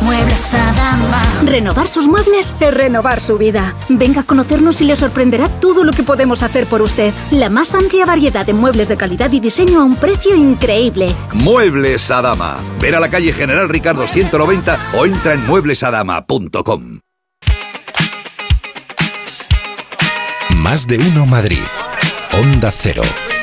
Muebles Adama. Renovar sus muebles es renovar su vida. Venga a conocernos y le sorprenderá todo lo que podemos hacer por usted. La más amplia variedad de muebles de calidad y diseño a un precio increíble. Muebles Adama. Ver a la calle General Ricardo 190 o entra en mueblesadama.com. Más de uno Madrid. Onda Cero.